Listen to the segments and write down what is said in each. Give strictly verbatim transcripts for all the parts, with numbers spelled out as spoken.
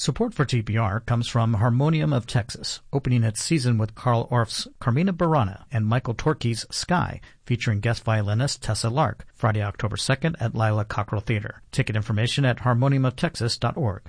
Support for T P R comes from Harmonium of Texas, opening its season with Carl Orff's Carmina Burana and Michael Torke's Sky, featuring guest violinist Tessa Lark, Friday, October second at Lila Cockrell Theater. Ticket information at harmonium of texas dot org.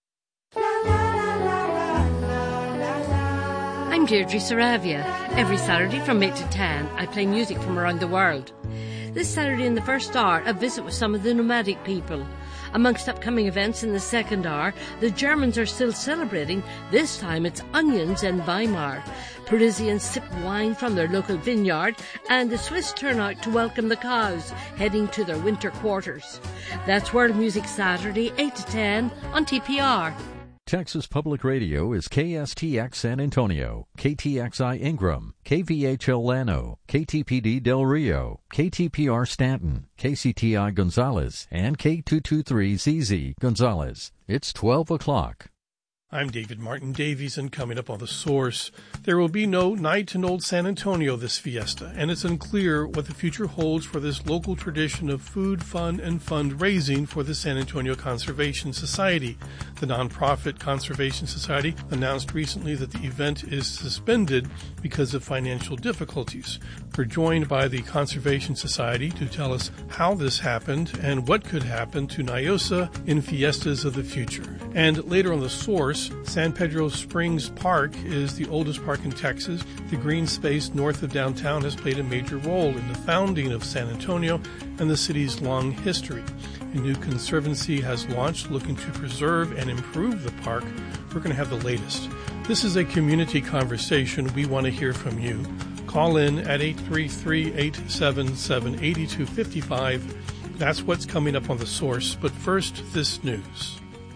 I'm Deirdre Saravia. Every Saturday from eight to ten, I play music from around the world. This Saturday in the first hour, a visit with some of the nomadic people. Amongst upcoming events in the second hour, the Germans are still celebrating. This time it's onions and Weimar. Parisians sip wine from their local vineyard, and the Swiss turn out to welcome the cows heading to their winter quarters. That's World Music Saturday, eight to ten on T P R. Texas Public Radio is K S T X San Antonio, K T X I Ingram, K V H L Llano, K T P D Del Rio, K T P R Stanton, K C T I Gonzales, and K two twenty-three Z Z Gonzales. It's twelve o'clock. I'm David Martin Davies, and coming up on The Source, there will be no night in Old San Antonio this fiesta, and it's unclear what the future holds for this local tradition of food, fun, and fundraising for the San Antonio Conservation Society. The nonprofit Conservation Society announced recently that the event is suspended because of financial difficulties. We're joined by the Conservation Society to tell us how this happened and what could happen to Niosa in fiestas of the future. And later on The Source, San Pedro Springs Park is the oldest park in Texas. The green space north of downtown has played a major role in the founding of San Antonio and the city's long history. A new conservancy has launched looking to preserve and improve the park. We're going to have the latest. This is a community conversation. We want to hear from you. Call in at eight three three, eight seven seven, eight two five five. That's what's coming up on The Source. But first, this news.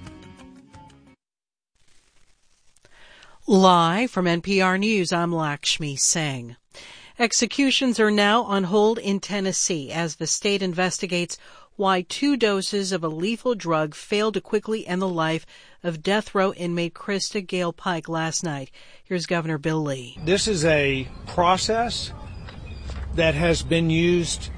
Live from N P R News, I'm Lakshmi Singh. Executions are now on hold in Tennessee as the state investigates why two doses of a lethal drug failed to quickly end the life of death row inmate Krista Gale Pike last night. Here's Governor Bill Lee. This is a process that has been used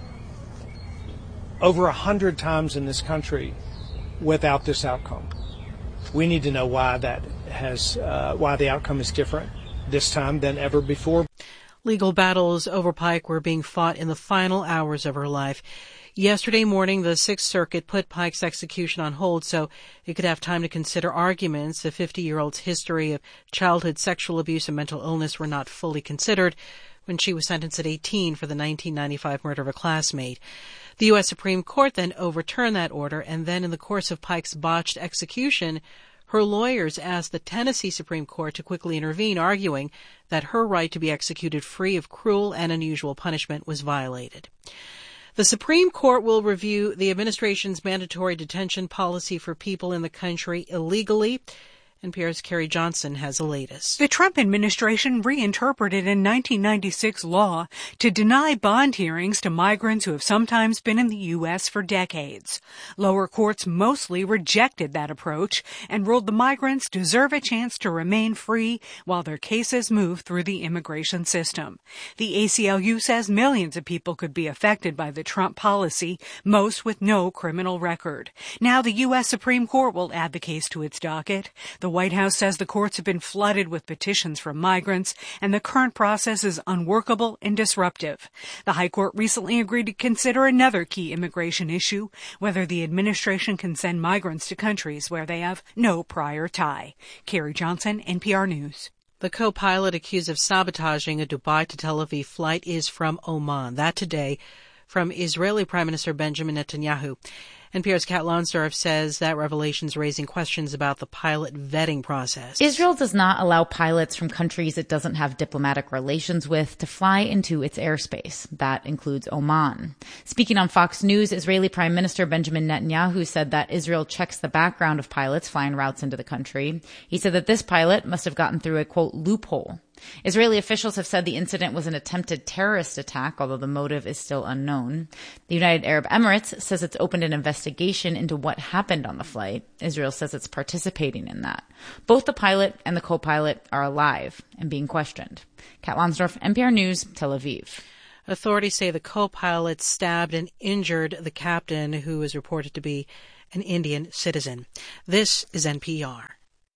over a hundred times in this country without this outcome. We need to know why that has, uh, why the outcome is different this time than ever before. Legal battles over Pike were being fought in the final hours of her life. Yesterday morning, the Sixth Circuit put Pike's execution on hold so it could have time to consider arguments. The fifty-year-old's history of childhood sexual abuse and mental illness were not fully considered when she was sentenced at eighteen for the nineteen ninety-five murder of a classmate. The U S Supreme Court then overturned that order, and then in the course of Pike's botched execution, her lawyers asked the Tennessee Supreme Court to quickly intervene, arguing that her right to be executed free of cruel and unusual punishment was violated. The Supreme Court will review the administration's mandatory detention policy for people in the country illegally. N P R's Carrie Johnson has the latest. The Trump administration reinterpreted a nineteen ninety-six law to deny bond hearings to migrants who have sometimes been in the U S for decades. Lower courts mostly rejected that approach and ruled the migrants deserve a chance to remain free while their cases move through the immigration system. The A C L U says millions of people could be affected by the Trump policy, most with no criminal record. Now the U S Supreme Court will add the case to its docket. The The White House says the courts have been flooded with petitions from migrants, and the current process is unworkable and disruptive. The High Court recently agreed to consider another key immigration issue, whether the administration can send migrants to countries where they have no prior tie. Carrie Johnson, N P R News. The co-pilot accused of sabotaging a Dubai to Tel Aviv flight is from Oman. That today from Israeli Prime Minister Benjamin Netanyahu. N P R's Kat Lonsdorf says that revelation's raising questions about the pilot vetting process. Israel does not allow pilots from countries it doesn't have diplomatic relations with to fly into its airspace. That includes Oman. Speaking on Fox News, Israeli Prime Minister Benjamin Netanyahu said that Israel checks the background of pilots flying routes into the country. He said that this pilot must have gotten through a, quote, loophole. Israeli officials have said the incident was an attempted terrorist attack, although the motive is still unknown. The United Arab Emirates says it's opened an investigation into what happened on the flight. Israel says it's participating in that. Both the pilot and the co-pilot are alive and being questioned. Kat Lonsdorf, N P R News, Tel Aviv. Authorities say the co-pilot stabbed and injured the captain, who is reported to be an Indian citizen. This is N P R.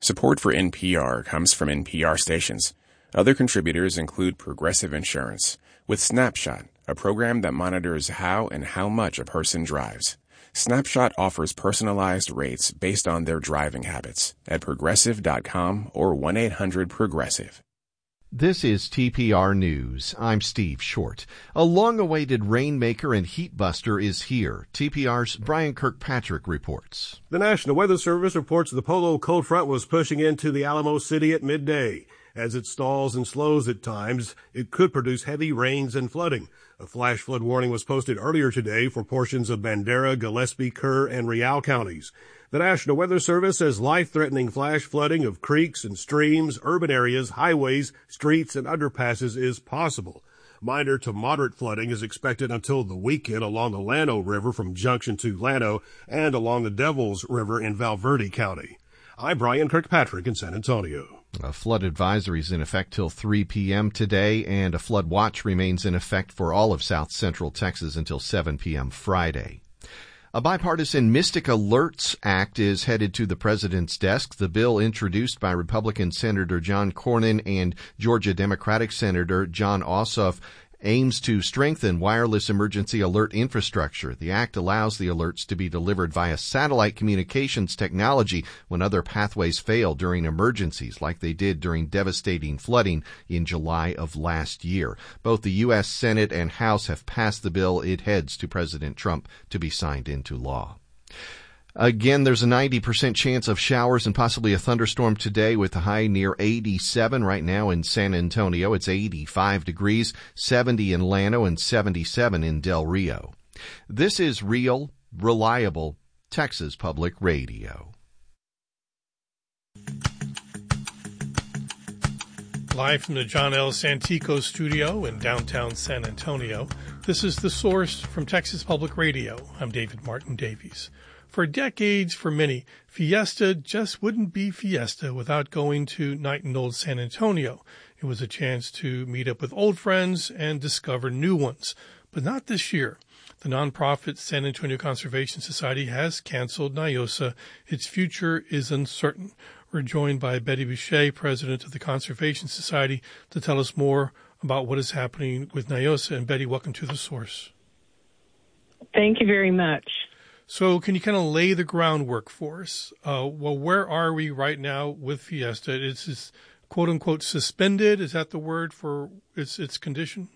Support for N P R comes from N P R stations. Other contributors include Progressive Insurance, with Snapshot, a program that monitors how and how much a person drives. Snapshot offers personalized rates based on their driving habits at progressive dot com or one eight hundred progressive. This is T P R News. I'm Steve Short. A long-awaited rainmaker and heat buster is here. T P R's Brian Kirkpatrick reports. The National Weather Service reports the Polo cold front was pushing into the Alamo City at midday. As it stalls and slows at times, it could produce heavy rains and flooding. A flash flood warning was posted earlier today for portions of Bandera, Gillespie, Kerr, and Real counties. The National Weather Service says life-threatening flash flooding of creeks and streams, urban areas, highways, streets, and underpasses is possible. Minor to moderate flooding is expected until the weekend along the Llano River from Junction to Llano and along the Devils River in Valverde County. I'm Brian Kirkpatrick in San Antonio. A flood advisory is in effect till three p.m. today, and a flood watch remains in effect for all of south central Texas until seven p.m. Friday. A bipartisan Mystic Alerts Act is headed to the president's desk. The bill, introduced by Republican Senator John Cornyn and Georgia Democratic Senator Jon Ossoff, aims to strengthen wireless emergency alert infrastructure. The act allows the alerts to be delivered via satellite communications technology when other pathways fail during emergencies, like they did during devastating flooding in July of last year. Both the U S Senate and House have passed the bill. It heads to President Trump to be signed into law. Again, there's a ninety percent chance of showers and possibly a thunderstorm today with a high near eighty-seven. Right now in San Antonio, it's eighty-five degrees, seventy in Llano, and seventy-seven in Del Rio. This is real, reliable Texas Public Radio. Live from the John L. Santico studio in downtown San Antonio, this is The Source from Texas Public Radio. I'm David Martin Davies. For decades, for many, Fiesta just wouldn't be Fiesta without going to Night in Old San Antonio. It was a chance to meet up with old friends and discover new ones. But not this year. The nonprofit San Antonio Conservation Society has canceled NIOSA. Its future is uncertain. We're joined by Betty Boucher, president of the Conservation Society, to tell us more about what is happening with NIOSA. And Betty, welcome to The Source. Thank you very much. So can you kind of lay the groundwork for us? Uh, well, where are we right now with Fiesta? It's, it's quote unquote suspended. Is that the word for its its condition?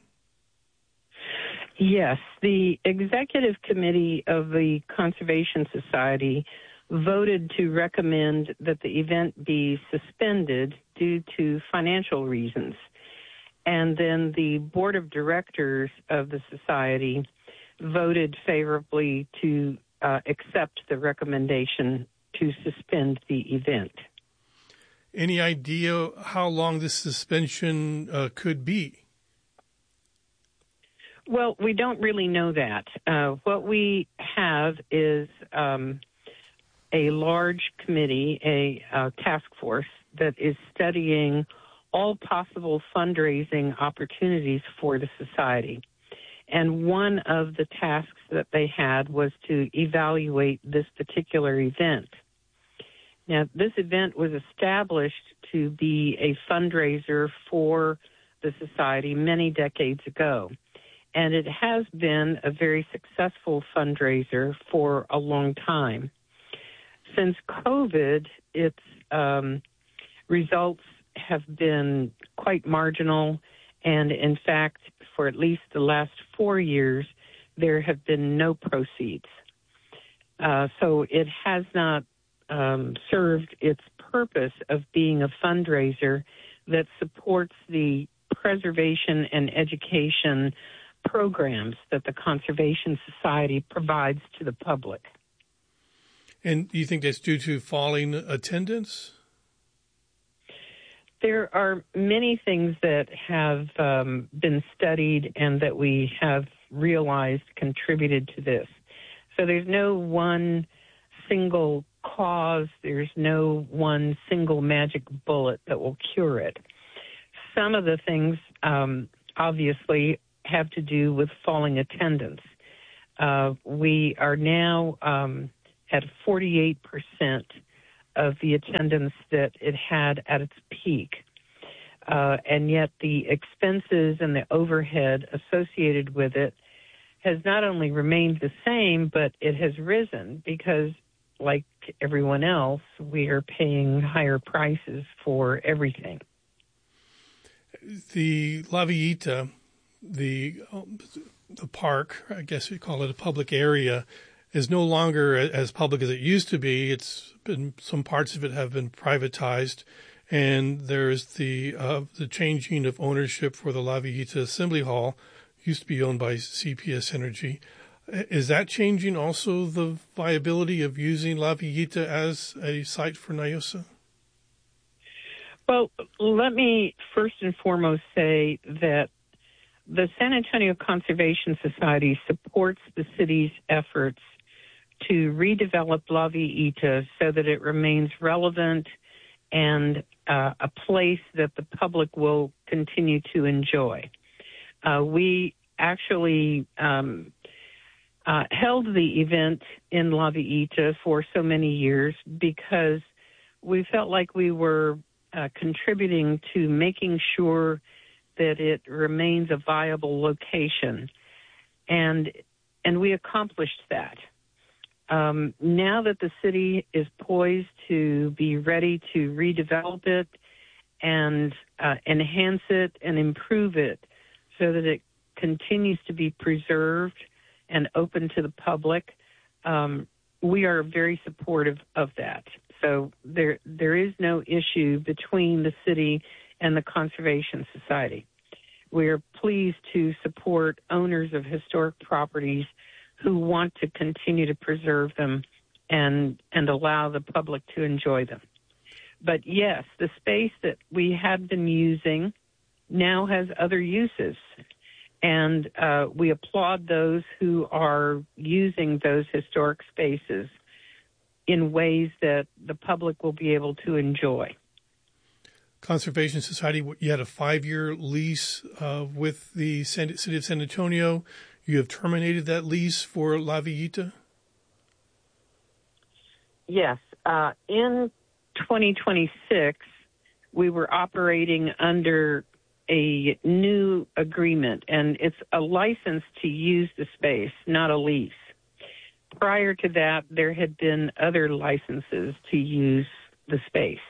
Yes, the executive committee of the Conservation Society voted to recommend that the event be suspended due to financial reasons. And then the board of directors of the society voted favorably to Uh, accept the recommendation to suspend the event. Any idea how long this suspension uh, could be? Well, we don't really know that. Uh, what we have is um, a large committee, a uh, task force that is studying all possible fundraising opportunities for the society. And one of the tasks that they had was to evaluate this particular event. Now, this event was established to be a fundraiser for the society many decades ago. And it has been a very successful fundraiser for a long time. Since COVID, its um, results have been quite marginal. And in fact, for at least the last four years, there have been no proceeds. Uh, so it has not um, served its purpose of being a fundraiser that supports the preservation and education programs that the Conservation Society provides to the public. And do you think that's due to falling attendance? There are many things that have um, been studied and that we have realized contributed to this. So there's no one single cause, there's no one single magic bullet that will cure it. Some of the things um, obviously have to do with falling attendance. Uh, we are now um, at forty-eight percent of the attendance that it had at its peak. Uh, and yet the expenses and the overhead associated with it has not only remained the same, but it has risen because, like everyone else, we are paying higher prices for everything. The La Villita, the the park, I guess you call it a public area, is no longer as public as it used to be. It's been, some parts of it have been privatized, and there's the uh, the changing of ownership for the La Villita Assembly Hall. Used to be owned by C P S Energy. Is that changing also the viability of using La Villita as a site for NIOSA? Well, let me first and foremost say that the San Antonio Conservation Society supports the city's efforts to redevelop La Villita so that it remains relevant and uh, a place that the public will continue to enjoy. Uh, we actually um, uh, held the event in La Villita for so many years because we felt like we were uh, contributing to making sure that it remains a viable location. And, and we accomplished that. Um, now that the city is poised to be ready to redevelop it and uh, enhance it and improve it so that it continues to be preserved and open to the public, um, we are very supportive of that. So there there is no issue between the city and the Conservation Society. We are pleased to support owners of historic properties who want to continue to preserve them and and allow the public to enjoy them. But yes, the space that we had been using now has other uses, and uh, we applaud those who are using those historic spaces in ways that the public will be able to enjoy. Conservation Society, you had a five-year lease uh, with the City of San Antonio. You have terminated that lease for La Villita? Yes. Uh, in twenty twenty-six, we were operating under a new agreement, and it's a license to use the space, not a lease. Prior to that, there had been other licenses to use the space.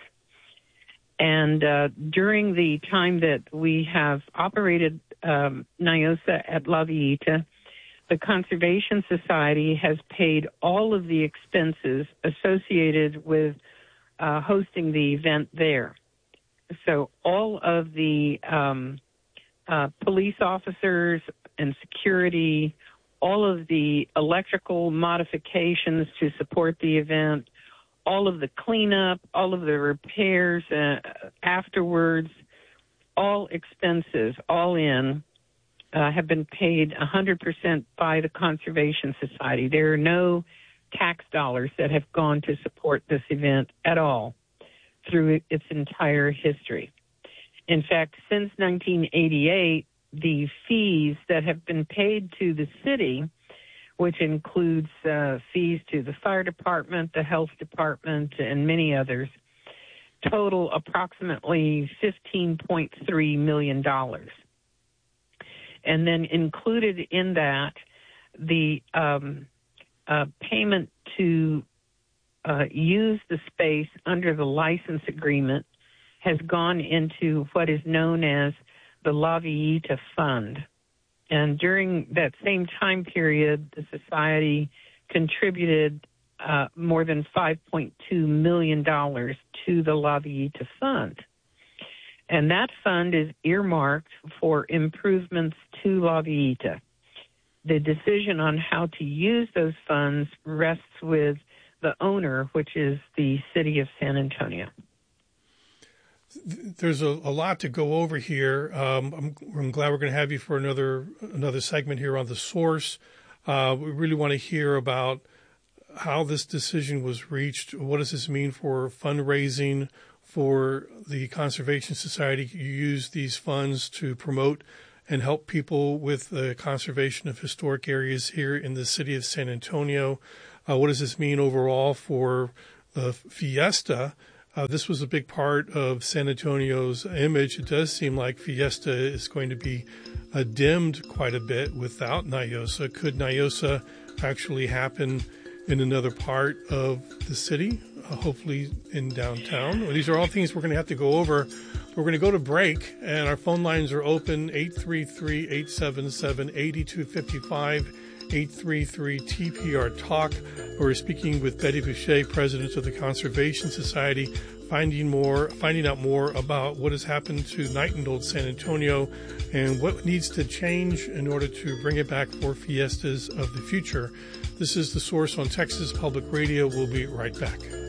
And uh, during the time that we have operated um, NIOSA at La Villita, the Conservation Society has paid all of the expenses associated with uh, hosting the event there. So all of the um, uh, police officers and security, all of the electrical modifications to support the event, all of the cleanup, all of the repairs uh, afterwards, all expenses, all in, uh, have been paid one hundred percent by the Conservation Society. There are no tax dollars that have gone to support this event at all through its entire history. In fact, since nineteen eighty-eight, the fees that have been paid to the city, which includes uh, fees to the fire department, the health department, and many others, total approximately fifteen point three million dollars. And then included in that, the um, uh, payment to uh, use the space under the license agreement has gone into what is known as the La Villita Fund. And during that same time period, the Society contributed uh, more than five point two million dollars to the La Villita Fund. And that fund is earmarked for improvements to La Villita. The decision on how to use those funds rests with the owner, which is the City of San Antonio. There's a, a lot to go over here. Um, I'm, I'm glad we're going to have you for another another segment here on The Source. Uh, we really want to hear about how this decision was reached. What does this mean for fundraising for the Conservation Society? You use these funds to promote and help people with the conservation of historic areas here in the city of San Antonio. Uh, what does this mean overall for the fiesta. Uh, this was a big part of San Antonio's image. It does seem like Fiesta is going to be uh, dimmed quite a bit without Nyosa. Could Nyosa actually happen in another part of the city, uh, hopefully in downtown? Well, these are all things we're going to have to go over. We're going to go to break, and our phone lines are open, eight three three, eight seven seven, eight two five five, eight three three T P R Talk. We're speaking with Betty Boucher, President of the Conservation Society, finding more, finding out more about what has happened to Night and Old San Antonio and what needs to change in order to bring it back for fiestas of the future. This is The Source on Texas Public Radio. We'll be right back.